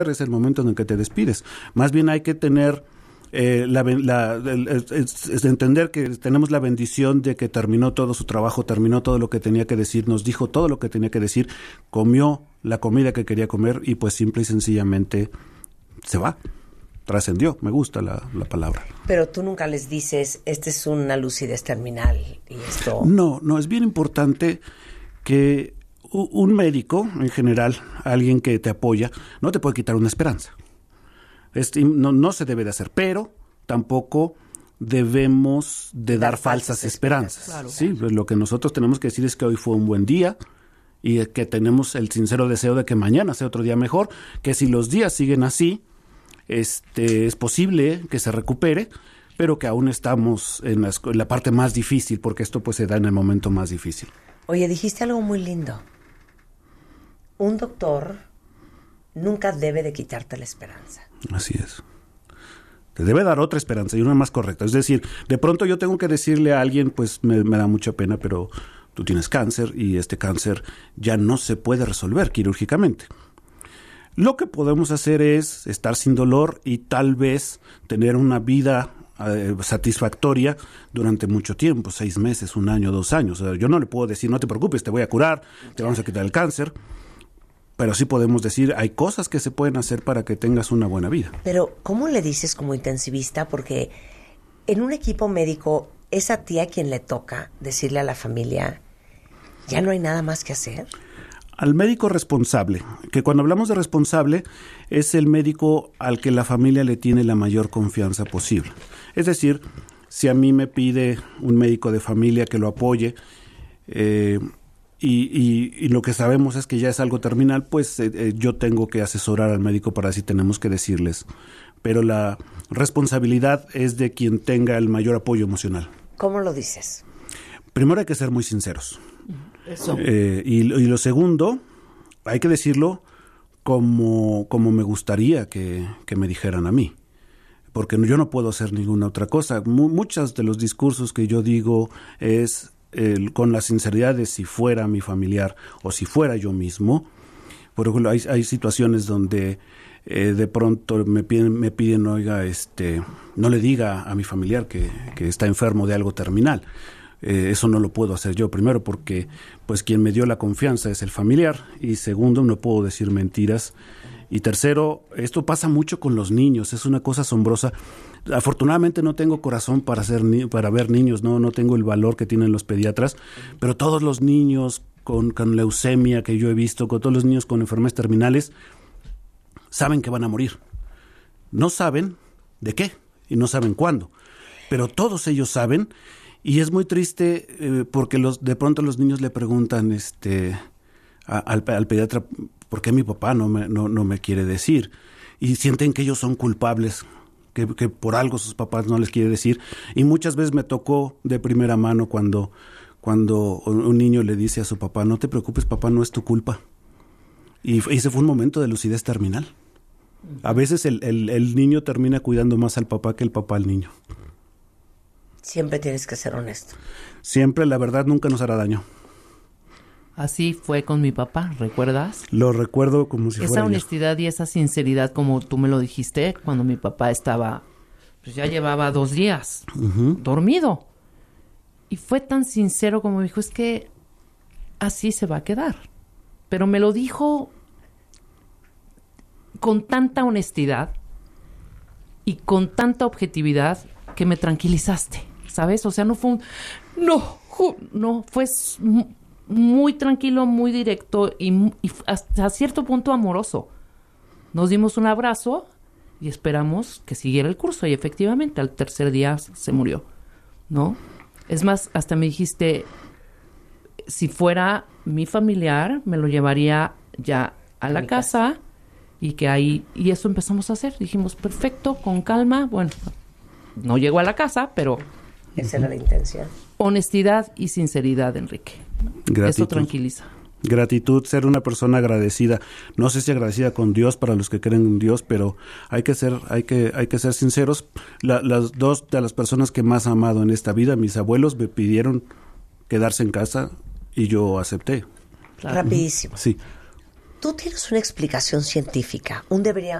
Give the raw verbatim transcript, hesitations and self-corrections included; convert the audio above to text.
es el momento en el que te despides. Más bien hay que tener eh, la, la el, es, es entender que tenemos la bendición de que terminó todo su trabajo, terminó todo lo que tenía que decir, nos dijo todo lo que tenía que decir, comió la comida que quería comer y pues simple y sencillamente se va. Trascendió, me gusta la, la palabra. Pero tú nunca les dices, esta es una lucidez terminal y esto... No, no, es bien importante que un médico, en general, alguien que te apoya, no te puede quitar una esperanza. Este, no, no se debe de hacer, pero tampoco debemos de dar, dar falsas, falsas esperanzas. esperanzas. Claro. Sí, pues lo que nosotros tenemos que decir es que hoy fue un buen día y que tenemos el sincero deseo de que mañana sea otro día mejor, que si los días siguen así, Este, es posible que se recupere, pero que aún estamos en la, en la parte más difícil, porque esto pues se da en el momento más difícil. Oye, dijiste algo muy lindo. Un doctor nunca debe de quitarte la esperanza. Así es. Te debe dar otra esperanza y una más correcta. Es decir, de pronto yo tengo que decirle a alguien, pues me, me da mucha pena, pero tú tienes cáncer y este cáncer ya no se puede resolver quirúrgicamente. Lo que podemos hacer es estar sin dolor y tal vez tener una vida eh, satisfactoria durante mucho tiempo, seis meses, un año, dos años. O sea, yo no le puedo decir, no te preocupes, te voy a curar, te vamos a quitar el cáncer, pero sí podemos decir, hay cosas que se pueden hacer para que tengas una buena vida. Pero, ¿cómo le dices como intensivista? Porque en un equipo médico es a ti a quien le toca decirle a la familia, ¿ya no hay nada más que hacer? Al médico responsable, que cuando hablamos de responsable es el médico al que la familia le tiene la mayor confianza posible. Es decir, si a mí me pide un médico de familia que lo apoye eh, y, y, y lo que sabemos es que ya es algo terminal, pues eh, eh, yo tengo que asesorar al médico para así tenemos que decirles. Pero la responsabilidad es de quien tenga el mayor apoyo emocional. ¿Cómo lo dices? Primero hay que ser muy sinceros. Eso. Eh, y, y lo segundo, hay que decirlo como, como me gustaría que, que me dijeran a mí, porque yo no puedo hacer ninguna otra cosa. Mu- muchos de los discursos que yo digo es eh, con la sinceridad de si fuera mi familiar o si fuera yo mismo. Por ejemplo, hay, hay situaciones donde eh, de pronto me piden, me piden, oiga, este, no le diga a mi familiar que, que está enfermo de algo terminal. Eh, eso no lo puedo hacer yo, primero porque pues quien me dio la confianza es el familiar, y segundo, no puedo decir mentiras, y tercero, esto pasa mucho con los niños, es una cosa asombrosa. Afortunadamente no tengo corazón para hacer ni- para ver niños, no no tengo el valor que tienen los pediatras, pero todos los niños con, con leucemia que yo he visto, con todos los niños con enfermedades terminales, saben que van a morir. No saben de qué y no saben cuándo, pero todos ellos saben. Y es muy triste eh, porque los de pronto los niños le preguntan este a, al, al pediatra, ¿por qué mi papá no me, no, no me quiere decir? Y sienten que ellos son culpables, que, que por algo sus papás no les quiere decir. Y muchas veces me tocó de primera mano cuando, cuando un niño le dice a su papá, no te preocupes, papá, no es tu culpa. Y, y ese fue un momento de lucidez terminal. A veces el, el, el niño termina cuidando más al papá que el papá al niño. Siempre tienes que ser honesto. Siempre la verdad nunca nos hará daño. Así fue con mi papá, ¿recuerdas? Lo recuerdo como si esa fuera honestidad yo. Y esa sinceridad, como tú me lo dijiste, cuando mi papá estaba, pues ya llevaba dos días uh-huh. dormido. Y fue tan sincero como me dijo, es que así se va a quedar. Pero me lo dijo con tanta honestidad y con tanta objetividad que me tranquilizaste, ¿sabes? O sea, no fue un... No, no, fue muy tranquilo, muy directo y, y hasta cierto punto amoroso. Nos dimos un abrazo y esperamos que siguiera el curso. Y efectivamente, al tercer día se murió, ¿no? Es más, hasta me dijiste, si fuera mi familiar, me lo llevaría ya a la casa, casa y que ahí... Y eso empezamos a hacer. Dijimos, perfecto, con calma. Bueno, no llegó a la casa, pero... Esa era la intención. Honestidad y sinceridad, Enrique. Gratitud. Eso tranquiliza. Gratitud, ser una persona agradecida. No sé si agradecida con Dios para los que creen en Dios, pero hay que ser, hay que, hay que ser sinceros. La, las dos de las personas que más he amado en esta vida, mis abuelos, me pidieron quedarse en casa y yo acepté. Claro. Rapidísimo. Sí. tú tienes una explicación científica, un, debería,